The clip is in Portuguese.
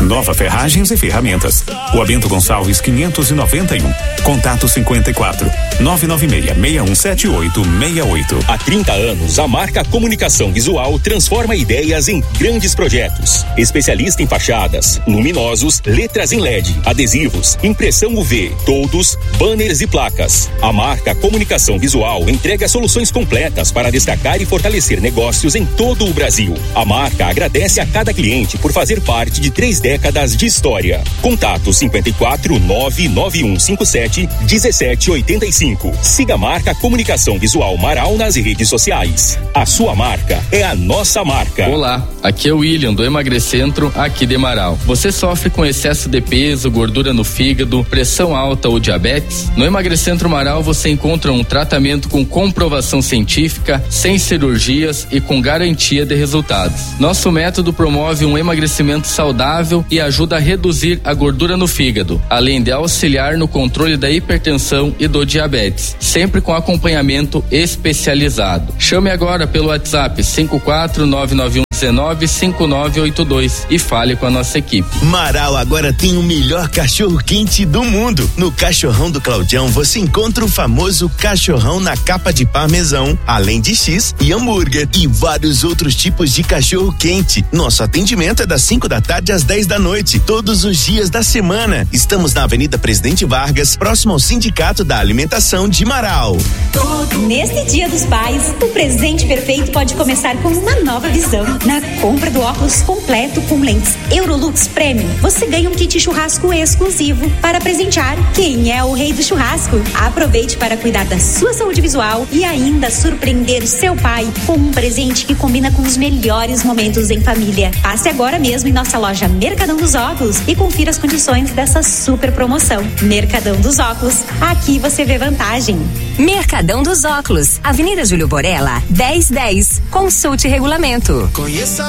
Nova Ferragens e Ferramentas. Rua Bento Gonçalves 591. Contato 54 996-617868. Há 30 anos, a marca Comunicação Visual transforma ideias em grandes projetos. Especialista em fachadas, luminosos, letras em LED, adesivos, impressão UV, toldos, banners e placas. A marca Comunicação Visual entrega soluções completas para destacar e fortalecer negócios em todo o Brasil. A marca agradece a cada cliente por fazer parte de 3 décadas de história. Contato 54 99157 1785. Siga a marca Comunicação Visual Marau nas redes sociais. A sua marca é a nossa marca. Olá, aqui é o William do Emagrecentro aqui de Marau. Você sofre com excesso de peso, gordura no fígado, pressão alta ou diabetes? No Emagrecentro Marau você encontra um tratamento com comprovação científica, sem cirurgias e com garantia de resultados. Nosso método promove um emagrecimento saudável e ajuda a reduzir a gordura no fígado, além de auxiliar no controle da hipertensão e do diabetes, sempre com acompanhamento especializado. Chame agora pelo WhatsApp 54991195982 e fale com a nossa equipe. Marau agora tem o melhor cachorro quente do mundo. No Cachorrão do Claudião você encontra o famoso cachorrão na capa de parmesão, além de X e hambúrguer e vários outros tipos de cachorro quente. Nosso atendimento é das 5 da tarde às 10 da noite, todos os dias da semana. Estamos na Avenida Presidente Vargas, próximo ao Sindicato da Alimentação de Marau. Neste Dia dos Pais, o presente perfeito pode começar com uma nova visão. Na compra do óculos completo com lentes Eurolux Premium, você ganha um kit churrasco exclusivo para presentear quem é o rei do churrasco. Aproveite para cuidar da sua saúde visual e ainda surpreender o seu pai com um presente que combina com os melhores momentos em família. Passe agora mesmo em nossa loja Mercadão dos Óculos e confira as condições dessa super promoção. Mercadão dos Óculos, aqui você vê vantagem. Mercadão dos Óculos, Avenida Júlio Borella, 1010. Consulte regulamento. Conheça